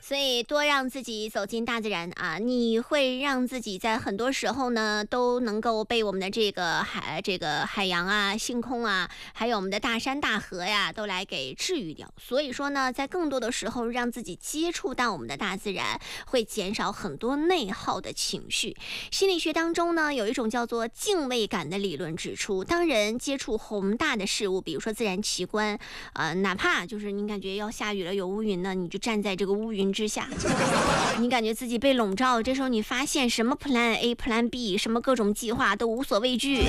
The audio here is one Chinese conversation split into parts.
所以多让自己走进大自然啊，你会让自己在很多时候呢都能够被我们的这个海洋啊、星空啊，还有我们的大山大河呀，都来给治愈掉。所以说呢，在更多的时候让自己接触到我们的大自然，会减少很多内耗的情绪。心理学当中呢，有一种叫做敬畏感的理论指出，当人接触宏大的事物，比如说自然奇观，哪怕就是你感觉要下雨了，有乌云呢，你就站在这个乌云之下，你感觉自己被笼罩，这时候你发现什么 Plan A、Plan B， 什么各种计划都无所畏惧，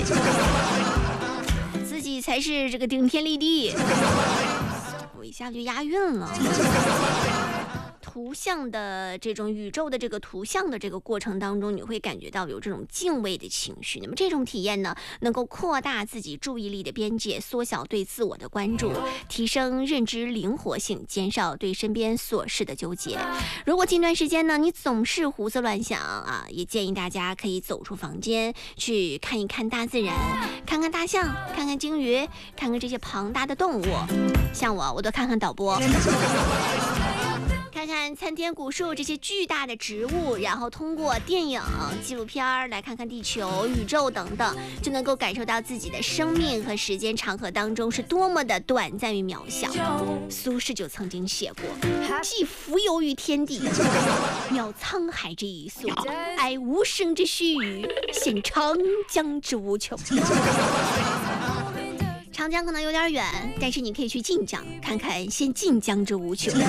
自己才是这个顶天立地。我一下就押韵了。图像的这种宇宙的这个图像的这个过程当中，你会感觉到有这种敬畏的情绪。那么这种体验呢，能够扩大自己注意力的边界，缩小对自我的关注，提升认知灵活性，减少对身边琐事的纠结。如果近段时间呢，你总是胡思乱想啊，也建议大家可以走出房间，去看一看大自然，看看大象，看看鲸鱼，看看这些庞大的动物。像我都看看导播。看看参天古树这些巨大的植物，然后通过电影、纪录片来看看地球、宇宙等等，就能够感受到自己的生命和时间长河当中是多么的短暂与渺小。苏轼就曾经写过：寄蜉蝣于天地，渺沧海之一粟，哀吾生之须臾，羡长江之无穷。长江可能有点远，但是你可以去晋江看看现晋江之无穷。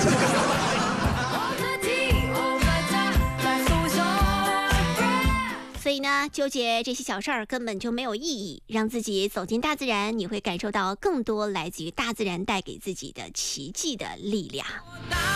所以呢，纠结这些小事儿根本就没有意义，让自己走进大自然，你会感受到更多来自于大自然带给自己的奇迹的力量。